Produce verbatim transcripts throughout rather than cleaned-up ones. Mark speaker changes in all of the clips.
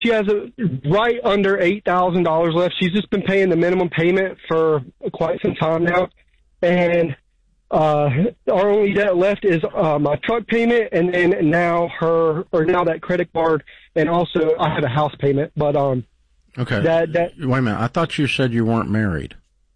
Speaker 1: she has a, right under eight thousand dollars left. She's just been paying the minimum payment for quite some time now. And uh, our only debt left is uh, my truck payment, and then now her, or now that credit card, and also I have a house payment. But um,
Speaker 2: okay,
Speaker 1: that that
Speaker 2: wait a minute. I thought you said you weren't married.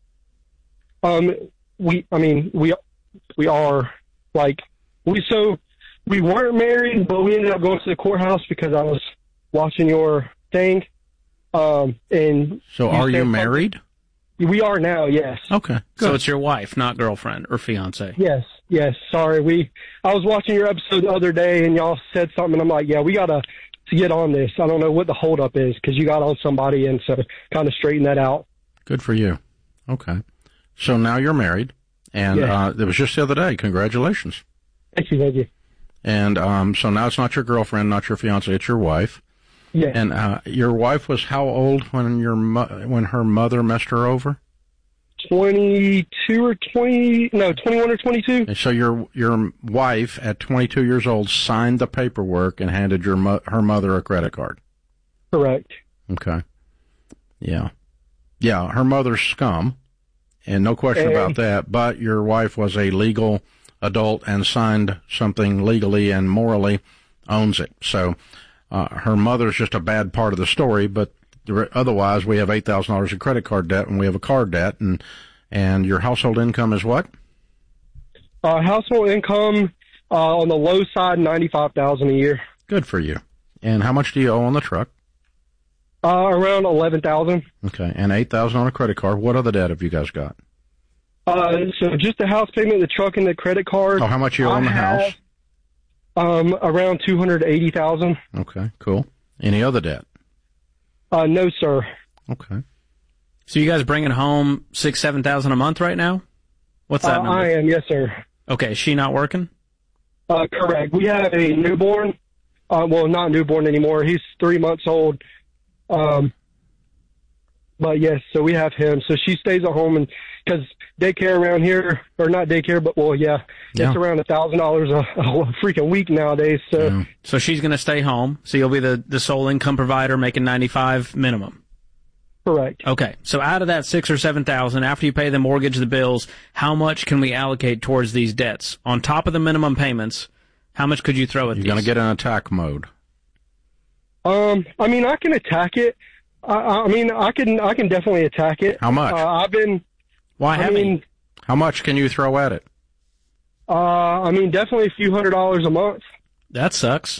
Speaker 1: Um, we, I mean, we we are like we so we weren't married, but we ended up going to the courthouse because I was watching your thing. Um, and
Speaker 2: so are you married?
Speaker 1: We are now, yes.
Speaker 2: Okay, good.
Speaker 3: So it's your wife, not girlfriend or fiance.
Speaker 1: Yes, yes. Sorry, we. I was watching your episode the other day, and y'all said something. And I'm like, yeah, we gotta to get on this. I don't know what the holdup is because you got on somebody, and so kind of straighten that out.
Speaker 2: Good for you. Okay, so now you're married, and
Speaker 1: yes.
Speaker 2: uh, it was just the other day. Congratulations.
Speaker 1: Thank you, thank you.
Speaker 2: And um, so now it's not your girlfriend, not your fiance, it's your wife.
Speaker 1: Yeah.
Speaker 2: And uh, your wife was how old when your mo- when her mother messed her over?
Speaker 1: Twenty-two or twenty? No, twenty-one or twenty-two.
Speaker 2: And so your your wife at twenty-two years old signed the paperwork and handed your mo- her mother a credit card.
Speaker 1: Correct.
Speaker 2: Okay. Yeah. Yeah, her mother's scum, and no question
Speaker 1: and,
Speaker 2: about that. But your wife was a legal adult and signed something legally and morally owns it. So. Uh, her mother's just a bad part of the story, but otherwise we have eight thousand dollars in credit card debt and we have a car debt, and and your household income is what?
Speaker 1: Uh, household income uh, on the low side, ninety-five thousand dollars a year.
Speaker 2: Good for you. And how much do you owe on the truck?
Speaker 1: Uh, around eleven thousand dollars.
Speaker 2: Okay, and eight thousand dollars on a credit card. What other debt have you guys got?
Speaker 1: Uh, so just the house payment, the truck, and the credit card.
Speaker 2: Oh, how much you owe on the
Speaker 1: have,
Speaker 2: house?
Speaker 1: Um, around two hundred eighty thousand dollars.
Speaker 2: Okay, cool. Any other debt?
Speaker 1: Uh, no, sir.
Speaker 2: Okay.
Speaker 3: So you guys bringing home six, seven thousand a month right now? What's that
Speaker 1: uh,
Speaker 3: number?
Speaker 1: I am, yes, sir.
Speaker 3: Okay, is she not working?
Speaker 1: Uh, correct. We have a newborn. Uh, well, not newborn anymore. He's three months old. Um, but yes, so we have him. So she stays at home, and because daycare around here, or not daycare, but well, yeah,
Speaker 2: yeah.
Speaker 1: it's around a thousand dollars a freaking week nowadays. So,
Speaker 2: yeah.
Speaker 3: so she's going to stay home. So you'll be the the sole income provider, making ninety five minimum.
Speaker 1: Correct.
Speaker 3: Okay, so out of that six or seven thousand, after you pay the mortgage, the bills, how much can we allocate towards these debts on top of the minimum payments? How much could you throw at
Speaker 2: You're
Speaker 3: these?
Speaker 2: going to get in attack mode.
Speaker 1: Um, I mean, I can attack it. I, I mean, I can, I can definitely attack it.
Speaker 2: How much?
Speaker 1: Uh, I've been.
Speaker 3: Why
Speaker 1: I
Speaker 3: haven't
Speaker 1: mean,
Speaker 3: you?
Speaker 2: How much can you throw at it?
Speaker 1: Uh, I mean, definitely a few hundred dollars a month.
Speaker 3: That sucks.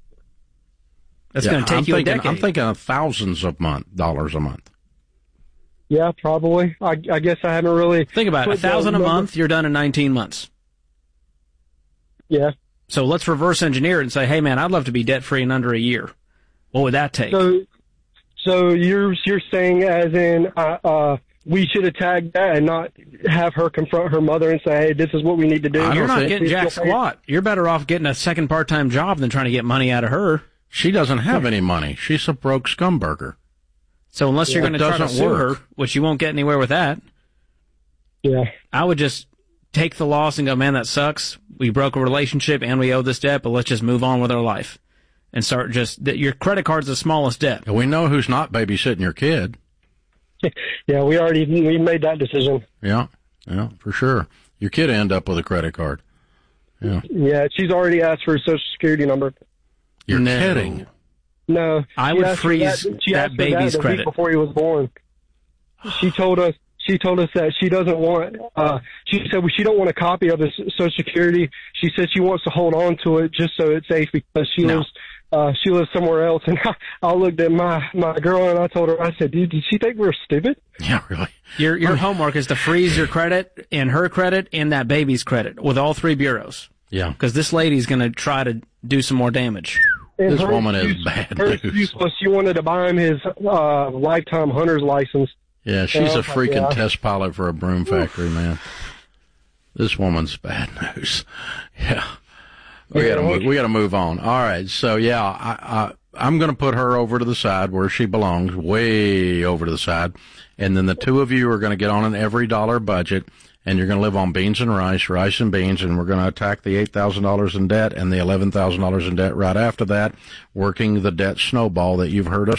Speaker 3: That's
Speaker 2: Yeah,
Speaker 3: going to take
Speaker 2: I'm
Speaker 3: you
Speaker 2: thinking,
Speaker 3: a decade.
Speaker 2: I'm thinking of thousands of month dollars a month.
Speaker 1: Yeah, probably. I, I guess I haven't really.
Speaker 3: Think about it. A
Speaker 1: put
Speaker 3: thousand a
Speaker 1: those
Speaker 3: month, you're done in nineteen months.
Speaker 1: Yeah.
Speaker 3: So let's reverse engineer it and say, hey, man, I'd love to be debt-free in under a year. What would that take?
Speaker 1: So, so you're you're saying as in uh, uh, we should attack that and not have her confront her mother and say, hey, this is what we need to do.
Speaker 2: I
Speaker 3: You're
Speaker 2: don't
Speaker 3: not
Speaker 2: think-
Speaker 3: getting jack squat. You're better off getting a second part-time job than trying to get money out of her.
Speaker 2: She doesn't have any money. She's a broke scumburger.
Speaker 3: So unless you're
Speaker 2: Yeah,
Speaker 3: going to
Speaker 2: it
Speaker 3: try to
Speaker 2: doesn't
Speaker 3: sue
Speaker 2: work.
Speaker 3: her, which you won't get anywhere with that,
Speaker 1: Yeah.
Speaker 3: I would just take the loss and go, man, that sucks. We broke a relationship and we owe this debt, but let's just move on with our life and start just, your credit card's the smallest debt.
Speaker 2: And we know who's not babysitting your kid.
Speaker 1: Yeah, we already we made that decision.
Speaker 2: Yeah, yeah, for sure. Your kid end up with a credit card. Yeah.
Speaker 1: Yeah, she's already asked for a social security number.
Speaker 2: You're
Speaker 3: No.
Speaker 2: kidding.
Speaker 1: No,
Speaker 3: I
Speaker 1: she
Speaker 3: would
Speaker 1: asked for
Speaker 3: freeze
Speaker 1: that, she
Speaker 3: that
Speaker 1: asked for
Speaker 3: baby's
Speaker 1: that the
Speaker 3: credit.
Speaker 1: week before he was born. She told us. She told us that she doesn't want. Uh, she said well, she don't want a copy of his social security. She said she wants to hold on to it just so it's safe because she
Speaker 3: No.
Speaker 1: lives. Uh, she lives somewhere else. And I, I looked at my my girl and I told her. I said, "Dude, did she think we were stupid?"
Speaker 2: Yeah, really.
Speaker 3: Your your homework is to freeze your credit and her credit and that baby's credit with all three bureaus.
Speaker 2: Yeah.
Speaker 3: Because this lady's going to try to do some more damage.
Speaker 1: And
Speaker 2: This
Speaker 1: her
Speaker 2: woman is
Speaker 1: excuse-
Speaker 2: bad
Speaker 1: Her
Speaker 2: news.
Speaker 1: excuse was she wanted to buy him his uh, lifetime hunter's license.
Speaker 2: Yeah, she's
Speaker 1: Yeah,
Speaker 2: a freaking
Speaker 1: yeah.
Speaker 2: test pilot for a broom factory, man. This woman's bad news. Yeah. We
Speaker 1: Yeah,
Speaker 2: gotta move,
Speaker 1: okay.
Speaker 2: we gotta move on. All right. So yeah, I, I, I'm gonna put her over to the side where she belongs, way over to the side. And then the two of you are gonna get on an every dollar budget and you're going to live on beans and rice, rice and beans, and we're going to attack the eight thousand dollars in debt and the eleven thousand dollars in debt right after that, working the debt snowball that you've heard us